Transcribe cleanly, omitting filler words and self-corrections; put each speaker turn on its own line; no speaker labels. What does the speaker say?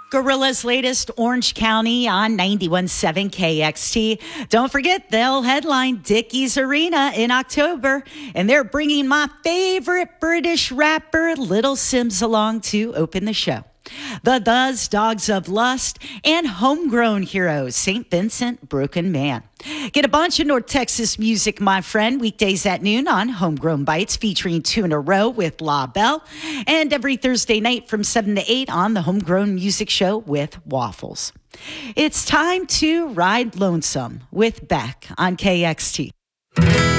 Gorilla's latest Orange County on 91.7 KXT. Don't forget, they'll headline Dickies Arena in October, and they're bringing my favorite British rapper, Little Simz, along to open the show. The Thus, Dogs of Lust, and homegrown heroes, St. Vincent, Broken Man. Get a bunch of North Texas music, my friend, weekdays at noon on Homegrown Bites, featuring Two in a Row with La Belle, and every Thursday night from 7 to 8 on the Homegrown Music Show with Waffles. It's time to ride lonesome with Beck on KXT.